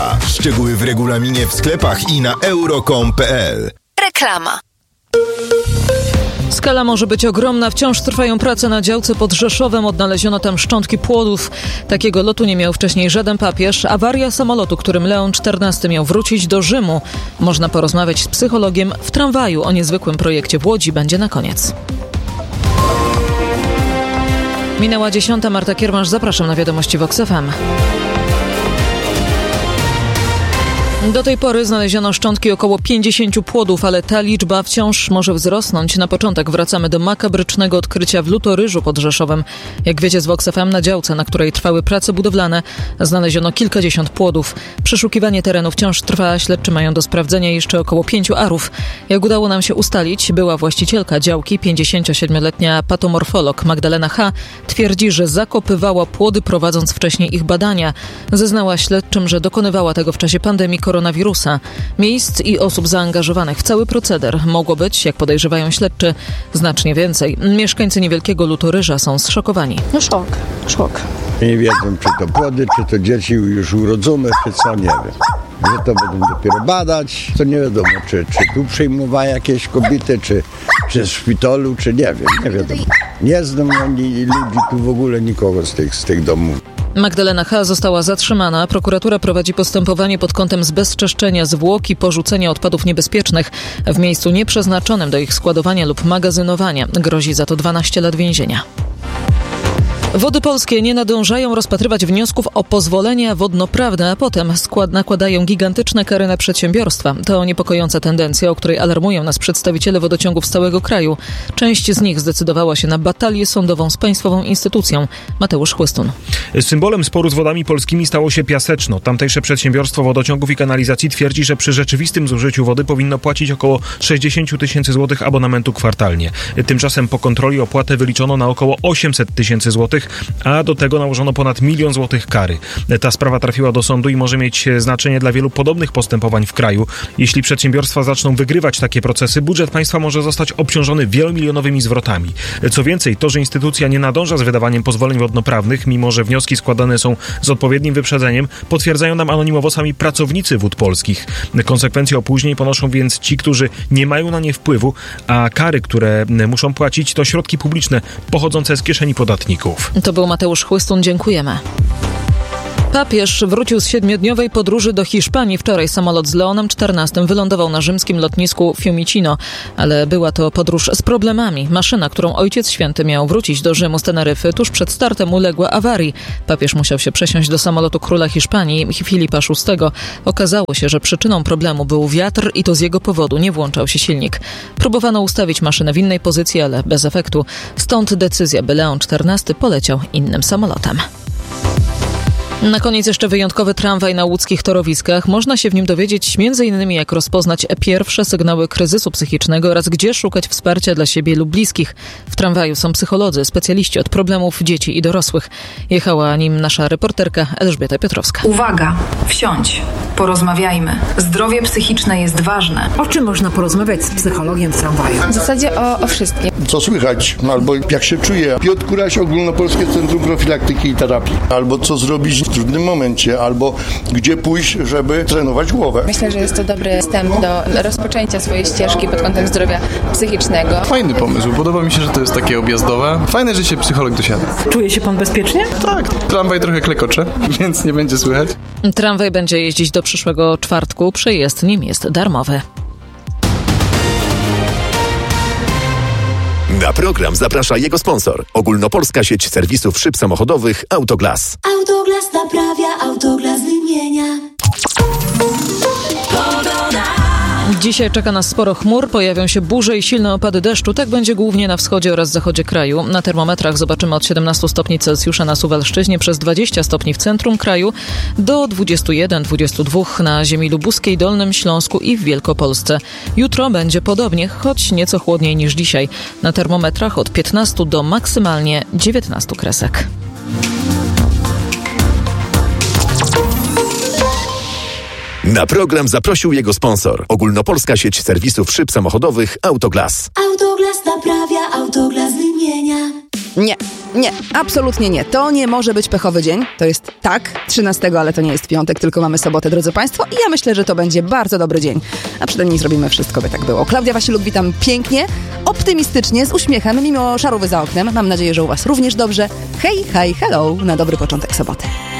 Szczegóły w regulaminie w sklepach i na euro.com.pl. Reklama. Skala może być ogromna. Wciąż trwają prace na działce pod Rzeszowem. Odnaleziono tam szczątki płodów. Takiego lotu nie miał wcześniej żaden papież. Awaria samolotu, którym Leon XIV miał wrócić do Rzymu. Można porozmawiać z psychologiem w tramwaju. O niezwykłym projekcie w Łodzi będzie na koniec. Minęła 10. Marta Kiermasz. Zapraszam na wiadomości Vox FM. Do tej pory znaleziono szczątki około 50 płodów, ale ta liczba wciąż może wzrosnąć. Na początek wracamy do makabrycznego odkrycia w Lutoryżu pod Rzeszowem. Jak wiecie z Vox FM, na działce, na której trwały prace budowlane, znaleziono kilkadziesiąt płodów. Przeszukiwanie terenu wciąż trwa. Śledczy mają do sprawdzenia jeszcze około 5 arów. Jak udało nam się ustalić, była właścicielka działki, 57-letnia patomorfolog Magdalena H. twierdzi, że zakopywała płody, prowadząc wcześniej ich badania. Zeznała śledczym, że dokonywała tego w czasie pandemii koronawirusa. Miejsc i osób zaangażowanych w cały proceder mogło być, jak podejrzewają śledczy, znacznie więcej. Mieszkańcy niewielkiego Lutoryża są zszokowani. No szok. Nie wiedzą, czy to płody, czy to dzieci już urodzone, czy co, nie wiem. Że to będą dopiero badać, to nie wiadomo, czy tu przyjmowała jakieś kobiety, czy w szpitalu, czy nie wiem, nie wiadomo. Nie znam ani ludzi tu w ogóle nikogo z tych domów. Magdalena H. została zatrzymana. Prokuratura prowadzi postępowanie pod kątem zbezczeszczenia zwłok i porzucenia odpadów niebezpiecznych w miejscu nieprzeznaczonym do ich składowania lub magazynowania. Grozi za to 12 lat więzienia. Wody Polskie nie nadążają rozpatrywać wniosków o pozwolenia wodnoprawne, a potem nakładają gigantyczne kary na przedsiębiorstwa. To niepokojąca tendencja, o której alarmują nas przedstawiciele wodociągów z całego kraju. Część z nich zdecydowała się na batalię sądową z państwową instytucją. Mateusz Chłystun. Symbolem sporu z Wodami Polskimi stało się Piaseczno. Tamtejsze przedsiębiorstwo wodociągów i kanalizacji twierdzi, że przy rzeczywistym zużyciu wody powinno płacić około 60 tysięcy złotych abonamentu kwartalnie. Tymczasem po kontroli opłatę wyliczono na około 800 tysięcy złotych, a do tego nałożono ponad 1 000 000 złotych kary. Ta sprawa trafiła do sądu i może mieć znaczenie dla wielu podobnych postępowań w kraju. Jeśli przedsiębiorstwa zaczną wygrywać takie procesy, budżet państwa może zostać obciążony wielomilionowymi zwrotami. Co więcej, to, że instytucja nie nadąża z wydawaniem pozwoleń wodnoprawnych, mimo że wnioski składane są z odpowiednim wyprzedzeniem, potwierdzają nam anonimowo sami pracownicy Wód Polskich. Konsekwencje opóźnień ponoszą więc ci, którzy nie mają na nie wpływu, a kary, które muszą płacić, to środki publiczne pochodzące z kieszeni podatników. To był Mateusz Chłystun. Dziękujemy. Papież wrócił z 7-dniowej podróży do Hiszpanii. Wczoraj samolot z Leonem XIV wylądował na rzymskim lotnisku Fiumicino, ale była to podróż z problemami. Maszyna, którą Ojciec Święty miał wrócić do Rzymu z Teneryfy, tuż przed startem uległa awarii. Papież musiał się przesiąść do samolotu króla Hiszpanii, Filipa VI. Okazało się, że przyczyną problemu był wiatr i to z jego powodu nie włączał się silnik. Próbowano ustawić maszynę w innej pozycji, ale bez efektu. Stąd decyzja, by Leon XIV poleciał innym samolotem. Na koniec jeszcze wyjątkowy tramwaj na łódzkich torowiskach. Można się w nim dowiedzieć m.in. jak rozpoznać pierwsze sygnały kryzysu psychicznego oraz gdzie szukać wsparcia dla siebie lub bliskich. W tramwaju są psycholodzy, specjaliści od problemów dzieci i dorosłych. Jechała nim nasza reporterka Elżbieta Piotrowska. Uwaga! Wsiądź! Porozmawiajmy. Zdrowie psychiczne jest ważne. O czym można porozmawiać z psychologiem w tramwaju? W zasadzie o wszystkim. Co słychać? Albo jak się czuje. Piotr Kuraś, Ogólnopolskie Centrum Profilaktyki i Terapii. Albo co zrobić w trudnym momencie, albo gdzie pójść, żeby trenować głowę. Myślę, że jest to dobry wstęp do rozpoczęcia swojej ścieżki pod kątem zdrowia psychicznego. Fajny pomysł. Podoba mi się, że to jest takie objazdowe. Fajne, że się psycholog dosiada. Czuje się pan bezpiecznie? Tak. Tramwaj trochę klekocze, więc nie będzie słychać. Tramwaj będzie jeździć do przyszłego czwartku. Przejazd nim jest darmowy. Na program zaprasza jego sponsor. Ogólnopolska sieć serwisów szyb samochodowych Autoglas. Autoglas naprawia, Autoglas wymienia. Dzisiaj czeka nas sporo chmur, pojawią się burze i silne opady deszczu. Tak będzie głównie na wschodzie oraz zachodzie kraju. Na termometrach zobaczymy od 17 stopni Celsjusza na Suwalszczyźnie, przez 20 stopni w centrum kraju, do 21-22 na ziemi lubuskiej, Dolnym Śląsku i w Wielkopolsce. Jutro będzie podobnie, choć nieco chłodniej niż dzisiaj. Na termometrach od 15 do maksymalnie 19 kresek. Na program zaprosił jego sponsor. Ogólnopolska sieć serwisów szyb samochodowych Autoglas. Autoglas naprawia, Autoglas wymienia. Nie, absolutnie nie. To nie może być pechowy dzień. To jest 13, ale to nie jest piątek, tylko mamy sobotę, drodzy Państwo. I ja myślę, że to będzie bardzo dobry dzień. A przynajmniej zrobimy wszystko, by tak było. Klaudia Wasiluk, witam pięknie, optymistycznie, z uśmiechem, mimo szarówy za oknem. Mam nadzieję, że u Was również dobrze. Hej, hello, na dobry początek soboty.